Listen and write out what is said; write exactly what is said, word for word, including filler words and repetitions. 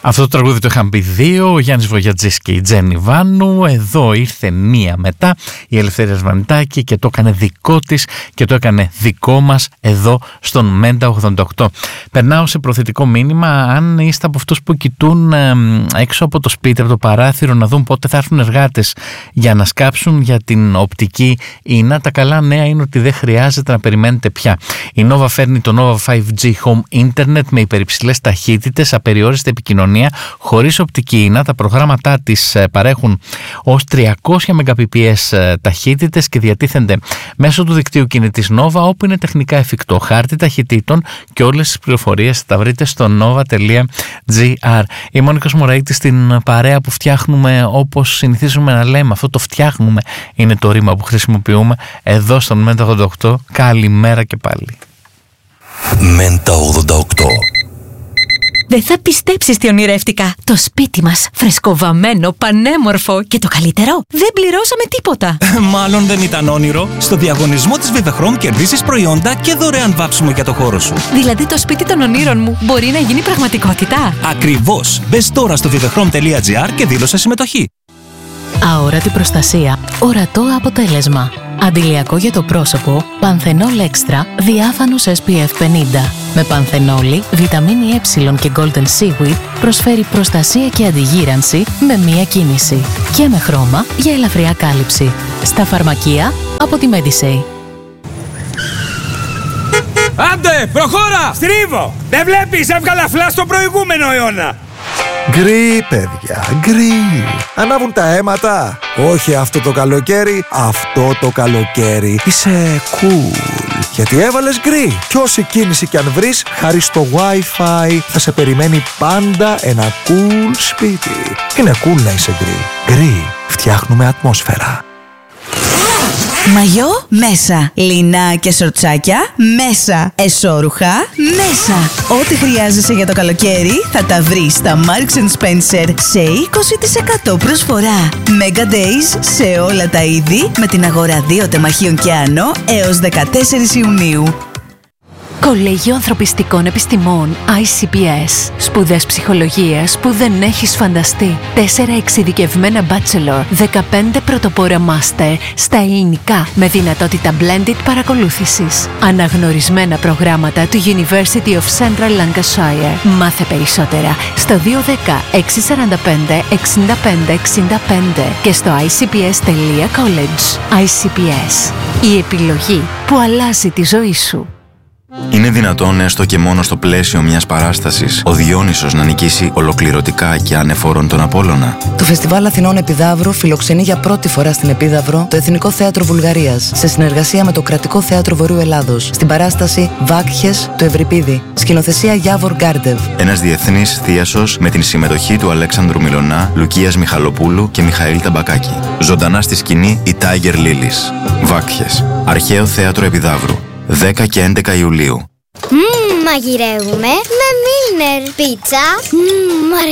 Αυτό το τραγούδι το είχαν πει δύο, ο Γιάννης Βογιατζής και η Τζέννη Βάνου. Εδώ ήρθε μία μετά, η Ελευθερία Σβανιτάκη, και το έκανε δικό της και το έκανε δικό μας εδώ στον Μέντα ογδόντα οκτώ. Περνάω σε προθετικό μήνυμα. Αν είστε από αυτούς που κοιτούν ε, έξω από το σπίτι, από το παράθυρο, να δουν πότε θα έρθουν εργάτες για να σκάψουν για την οπτική ίνα, τα καλά νέα είναι ότι δεν χρειάζεται να περιμένετε πια. Η Nova φέρνει το Nova φάιβ τζι Home Internet με υπερυψηλές ταχύτητες, απεριόριστη επικοινωνία, χωρίς οπτική ίνα. Τα προγράμματά της παρέχουν ως τριακόσια μεγαμπιτ ταχύτητες και διατίθενται μέσω του δικτύου κινητής Nova, όπου είναι τεχνικά εφικτό. Χάρτη ταχυτήτων και όλες τις πληροφορίες θα τα βρείτε στο nova τελεία gr. Είμαι ο Νίκος Μωραΐτης, στην παρέα που φτιάχνουμε όπως συνηθίζουμε να λέμε. Αυτό το φτιάχνουμε είναι το ρήμα που χρησιμοποιούμε εδώ στον Μέντα ογδόντα οκτώ. Καλημέρα και πάλι. Μέντα ογδόντα οκτώ. Δεν θα πιστέψεις τι ονειρεύτηκα. Το σπίτι μας, φρεσκοβαμμένο, πανέμορφο και το καλύτερο, δεν πληρώσαμε τίποτα. Μάλλον δεν ήταν όνειρο. Στο διαγωνισμό της Vivechrom κερδίσεις προϊόντα και δωρεάν βάψιμο για το χώρο σου. Δηλαδή το σπίτι των ονείρων μου μπορεί να γίνει πραγματικότητα. Ακριβώς. Μπες τώρα στο vivechrom τελεία gr και δήλωσε συμμετοχή. Αόρατη προστασία, ορατό αποτέλεσμα. Αντιλιακό για το πρόσωπο, Πανθενόλ Extra, διάφανος ες πι εφ πενήντα. Με πανθενόλη, βιταμίνη Ε και Golden Seaweed προσφέρει προστασία και αντιγύρανση με μία κίνηση. Και με χρώμα για ελαφριά κάλυψη. Στα φαρμακεία από τη Medisay. Άντε, προχώρα! Στρίβω! Δεν βλέπεις, έβγαλα φλα στο προηγούμενο αιώνα! Γκρι, παιδιά, γκρι. Ανάβουν τα αίματα. Όχι αυτό το καλοκαίρι, αυτό το καλοκαίρι. Είσαι cool, γιατί έβαλες γκρι. Κι όση κίνηση κι αν βρεις, χάρη στο Wi-Fi θα σε περιμένει πάντα ένα cool σπίτι. Είναι cool να είσαι γκρι. Γκρι, φτιάχνουμε ατμόσφαιρα. Μαγιό μέσα. Λινά και σορτσάκια μέσα. Εσώρουχα μέσα. Ό,τι χρειάζεσαι για το καλοκαίρι θα τα βρεις στα Marks and Spencer σε είκοσι τοις εκατό προσφορά. Mega Days σε όλα τα είδη με την αγορά δύο τεμαχίων και άνω έως δεκατέσσερις Ιουνίου. Κολέγιο Ανθρωπιστικών Επιστημών άι σι πι ες. Σπουδές ψυχολογίας που δεν έχεις φανταστεί. Τέσσερα εξειδικευμένα bachelor, δεκαπέντε πρωτοπόρα master στα ελληνικά με δυνατότητα blended παρακολούθησης. Αναγνωρισμένα προγράμματα του University of Central Lancashire. Μάθε περισσότερα στο δύο ένα μηδέν έξι τέσσερα πέντε έξι πέντε έξι πέντε και στο άι σι πι ες τελεία college. άι σι πι ες. Η επιλογή που αλλάζει τη ζωή σου. Είναι δυνατόν έστω και μόνο στο πλαίσιο μιας παράστασης ο Διόνυσος να νικήσει ολοκληρωτικά και ανεφόρον τον Απόλλωνα? Το Φεστιβάλ Αθηνών Επιδαύρου φιλοξενεί για πρώτη φορά στην Επίδαυρο το Εθνικό Θέατρο Βουλγαρίας σε συνεργασία με το Κρατικό Θέατρο Βορείου Ελλάδος στην παράσταση Βάκχες του Ευρυπίδη. Σκηνοθεσία Γιάβορ Γκάρντεβ. Ένας διεθνής θίασος με την συμμετοχή του Αλέξανδρου Μιλωνά, Λουκίας Μιχαλοπούλου και Μιχαήλ Ταμπακάκη. Ζωντανά στη σκηνή η Tiger Lilies. Βάκχες. Αρχαίο Θέατρο Επιδαύρου. δέκα και έντεκα Ιουλίου. Μμμ, μαγειρεύουμε με Μίλνερ. Πίτσα. Μμμ,